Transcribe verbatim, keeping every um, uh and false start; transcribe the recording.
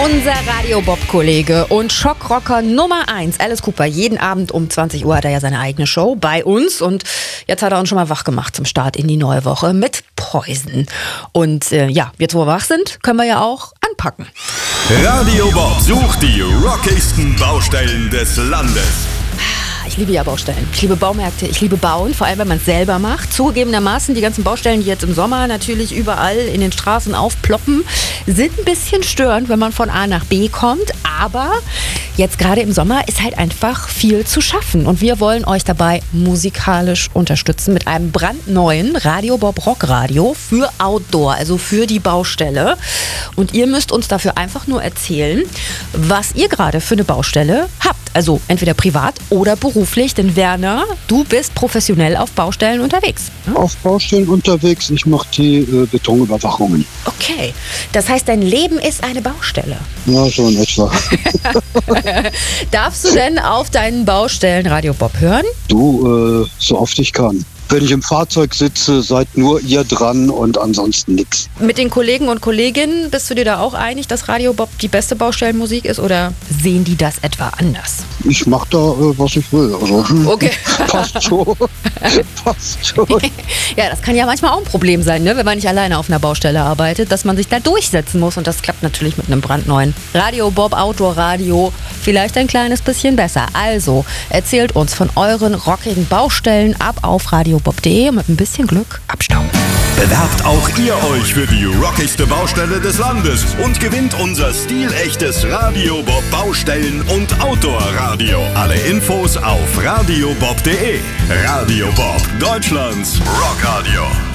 Unser Radio-Bob-Kollege und Schockrocker Nummer eins, Alice Cooper. Jeden Abend um zwanzig Uhr hat er ja seine eigene Show bei uns. Und jetzt hat er uns schon mal wach gemacht zum Start in die neue Woche mit Poison. Und äh, ja, jetzt wo wir wach sind, können wir ja auch anpacken. Radio Bob sucht die rockigsten Baustellen des Landes. Ich liebe ja Baustellen. Ich liebe Baumärkte, ich liebe Bauen, vor allem wenn man es selber macht. Zugegebenermaßen, die ganzen Baustellen, die jetzt im Sommer natürlich überall in den Straßen aufploppen, sind ein bisschen störend, wenn man von A nach B kommt. Aber jetzt gerade im Sommer ist halt einfach viel zu schaffen. Und wir wollen euch dabei musikalisch unterstützen mit einem brandneuen Radio Bob Rock Radio für Outdoor, also für die Baustelle. Und ihr müsst uns dafür einfach nur erzählen, was ihr gerade für eine Baustelle habt. Also entweder privat oder beruflich, denn Werner, du bist professionell auf Baustellen unterwegs. Ne? Auf Baustellen unterwegs, ich mache die äh, Betonüberwachungen. Okay, das heißt, dein Leben ist eine Baustelle. Ja, so in etwa. Darfst du denn auf deinen Baustellen Radio Bob hören? Du, äh, so oft ich kann. Wenn ich im Fahrzeug sitze, seid nur ihr dran und ansonsten nichts. Mit den Kollegen und Kolleginnen bist du dir da auch einig, dass Radio Bob die beste Baustellenmusik ist, oder sehen die das etwa anders? Ich mach da, äh, was ich will. Also, okay. Passt schon. Passt schon. Ja, das kann ja manchmal auch ein Problem sein, ne? Wenn man nicht alleine auf einer Baustelle arbeitet, dass man sich da durchsetzen muss. Und das klappt natürlich mit einem brandneuen Radio Bob Outdoor Radio vielleicht ein kleines bisschen besser. Also erzählt uns von euren rockigen Baustellen ab auf radio bob punkt de und mit ein bisschen Glück abstauben. Bewerbt auch ihr euch für die rockigste Baustelle des Landes und gewinnt unser stilechtes Radio Bob Baustellen- und Outdoor-Radio. Alle Infos auf radio bob punkt de. Radio Bob, Deutschlands Rockradio.